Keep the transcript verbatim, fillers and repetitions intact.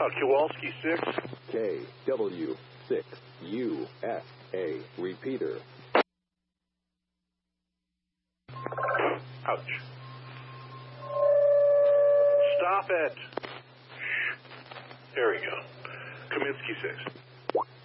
Uh, Kowalski six. K W six U S A. Repeater. Ouch. Stop it. There we go. Kaminsky six.